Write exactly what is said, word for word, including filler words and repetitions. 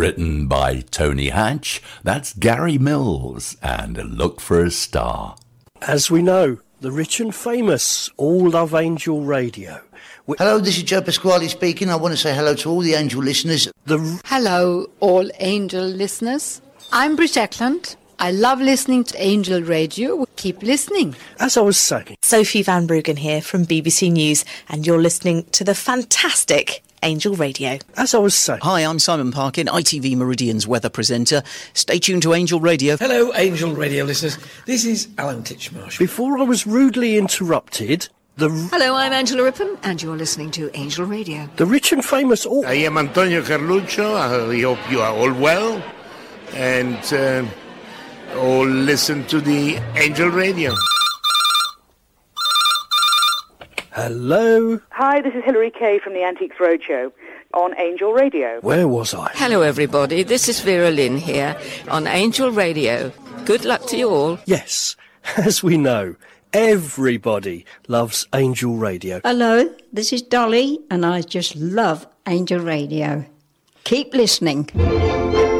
written by Tony Hatch. That's Gary Mills and Look for a Star. As we know, the rich and famous all love Angel Radio. We- Hello, this is Joe Pasquale speaking. I want to say hello to all the Angel listeners. The Hello, all Angel listeners. I'm Brit Eklund. I love listening to Angel Radio. Keep listening. As I was saying, Sophie Van Bruggen here from B B C News, and you're listening to the fantastic Angel Radio. As I was saying. Hi, I'm Simon Parkin, I T V Meridian's weather presenter. Stay tuned to Angel Radio. Hello, Angel Radio listeners. This is Alan Titchmarsh. Before I was rudely interrupted, the Hello, I'm Angela Rippon, and you're listening to Angel Radio. The rich and famous all... I am Antonio Carluccio. I hope you are all well. And uh, all listen to the Angel Radio. Hello. Hi, this is Hilary Kay from the Antiques Roadshow on Angel Radio. Where was I? Hello, everybody. This is Vera Lynn here on Angel Radio. Good luck to you all. Yes, as we know, everybody loves Angel Radio. Hello, this is Dolly, and I just love Angel Radio. Keep listening.